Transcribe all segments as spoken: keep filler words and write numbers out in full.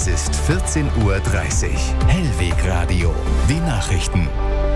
ist vierzehn Uhr dreißig. Hellweg Radio. Die Nachrichten.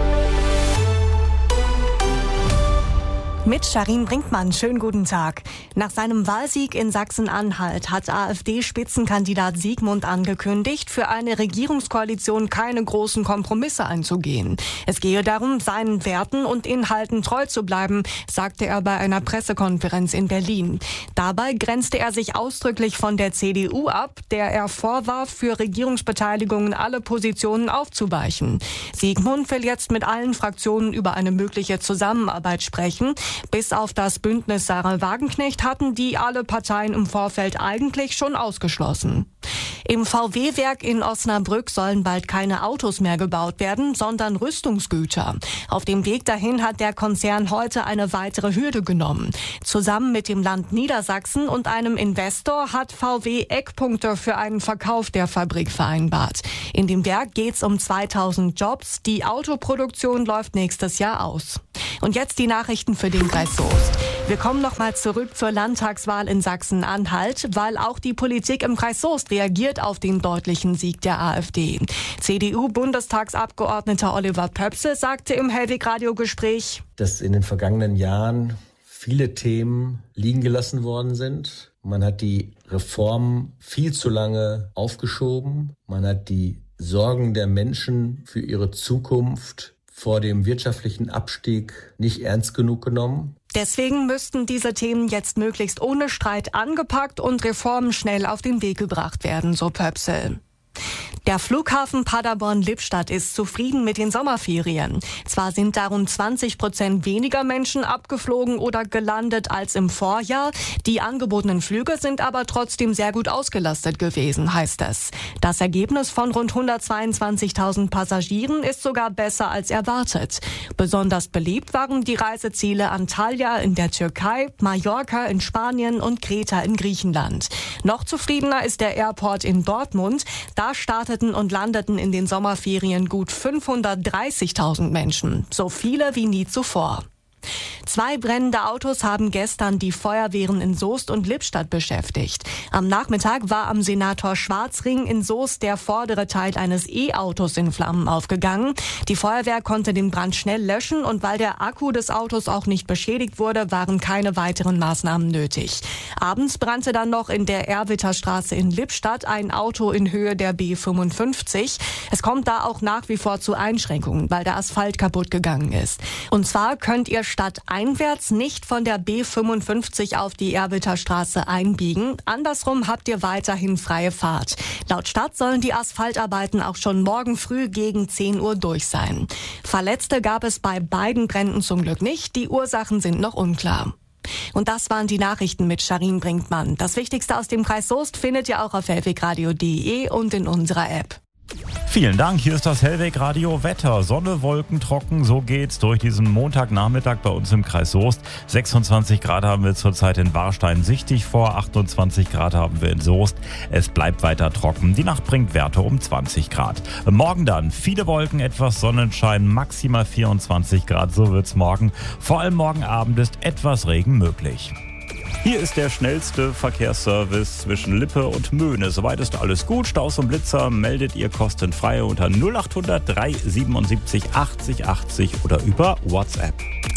Mit Sharin Brinkmann, schönen guten Tag. Nach seinem Wahlsieg in Sachsen-Anhalt hat AfD-Spitzenkandidat Siegmund angekündigt, für eine Regierungskoalition keine großen Kompromisse einzugehen. Es gehe darum, seinen Werten und Inhalten treu zu bleiben, sagte er bei einer Pressekonferenz in Berlin. Dabei grenzte er sich ausdrücklich von der C D U ab, der er vorwarf, für Regierungsbeteiligungen alle Positionen aufzuweichen. Siegmund will jetzt mit allen Fraktionen über eine mögliche Zusammenarbeit sprechen. Bis auf das Bündnis Sarah Wagenknecht hatten die alle Parteien im Vorfeld eigentlich schon ausgeschlossen. Im V W-Werk in Osnabrück sollen bald keine Autos mehr gebaut werden, sondern Rüstungsgüter. Auf dem Weg dahin hat der Konzern heute eine weitere Hürde genommen. Zusammen mit dem Land Niedersachsen und einem Investor hat V W Eckpunkte für einen Verkauf der Fabrik vereinbart. In dem Werk geht es um zweitausend Jobs. Die Autoproduktion läuft nächstes Jahr aus. Und jetzt die Nachrichten für den Kreis Soest. Wir kommen noch mal zurück zur Landtagswahl in Sachsen-Anhalt, weil auch die Politik im Kreis Soest reagiert auf den deutlichen Sieg der AfD. C D U-Bundestagsabgeordneter Oliver Pöpsel sagte im Hellweg-Radio-Gespräch, dass in den vergangenen Jahren viele Themen liegen gelassen worden sind. Man hat die Reformen viel zu lange aufgeschoben. Man hat die Sorgen der Menschen für ihre Zukunft vor dem wirtschaftlichen Abstieg nicht ernst genug genommen. Deswegen müssten diese Themen jetzt möglichst ohne Streit angepackt und Reformen schnell auf den Weg gebracht werden, so Pöpsel. Der Flughafen Paderborn-Lippstadt ist zufrieden mit den Sommerferien. Zwar sind da rund zwanzig Prozent weniger Menschen abgeflogen oder gelandet als im Vorjahr. Die angebotenen Flüge sind aber trotzdem sehr gut ausgelastet gewesen, heißt es. Das Ergebnis von rund hundertzweiundzwanzigtausend Passagieren ist sogar besser als erwartet. Besonders beliebt waren die Reiseziele Antalya in der Türkei, Mallorca in Spanien und Kreta in Griechenland. Noch zufriedener ist der Airport in Dortmund. Da starteten und landeten in den Sommerferien gut fünfhundertdreißigtausend Menschen, so viele wie nie zuvor. Zwei brennende Autos haben gestern die Feuerwehren in Soest und Lippstadt beschäftigt. Am Nachmittag war am Senator-Schwarz-Ring in Soest der vordere Teil eines E-Autos in Flammen aufgegangen. Die Feuerwehr konnte den Brand schnell löschen und weil der Akku des Autos auch nicht beschädigt wurde, waren keine weiteren Maßnahmen nötig. Abends brannte dann noch in der Erwitterstraße in Lippstadt ein Auto in Höhe der B fünfundfünfzig. Es kommt da auch nach wie vor zu Einschränkungen, weil der Asphalt kaputt gegangen ist. Und zwar könnt ihr stadteinwärts nicht von der B fünfundfünfzig auf die Erwitterstraße einbiegen. Andersrum habt ihr weiterhin freie Fahrt. Laut Stadt sollen die Asphaltarbeiten auch schon morgen früh gegen zehn Uhr durch sein. Verletzte gab es bei beiden Bränden zum Glück nicht. Die Ursachen sind noch unklar. Und das waren die Nachrichten mit Sharin Brinkmann. Das Wichtigste aus dem Kreis Soest findet ihr auch auf hellwegradio punkt de und in unserer App. Vielen Dank, hier ist das Hellweg-Radio Wetter. Sonne, Wolken, trocken, so geht's durch diesen Montagnachmittag bei uns im Kreis Soest. sechsundzwanzig Grad haben wir zurzeit in Warstein sichtig vor, achtundzwanzig Grad haben wir in Soest. Es bleibt weiter trocken. Die Nacht bringt Werte um zwanzig Grad. Morgen dann viele Wolken, etwas Sonnenschein, maximal vierundzwanzig Grad, so wird's morgen. Vor allem morgen Abend ist etwas Regen möglich. Hier ist der schnellste Verkehrsservice zwischen Lippe und Möhne. Soweit ist alles gut. Staus und Blitzer meldet ihr kostenfrei unter null acht hundert drei siebenundsiebzig achtzig achtzig oder über WhatsApp.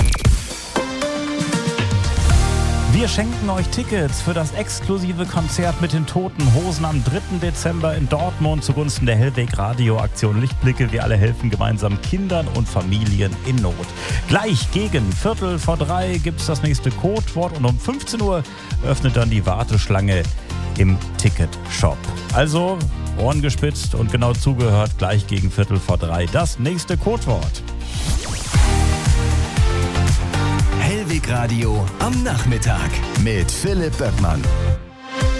Wir schenken euch Tickets für das exklusive Konzert mit den Toten Hosen am dritten Dezember in Dortmund zugunsten der Hellweg-Radio-Aktion Lichtblicke. Wir alle helfen gemeinsam Kindern und Familien in Not. Gleich gegen Viertel vor drei gibt es das nächste Codewort und um fünfzehn Uhr öffnet dann die Warteschlange im Ticketshop. Also Ohren gespitzt und genau zugehört, gleich gegen Viertel vor drei das nächste Codewort. Hellweg Radio am Nachmittag mit Philipp Böckmann.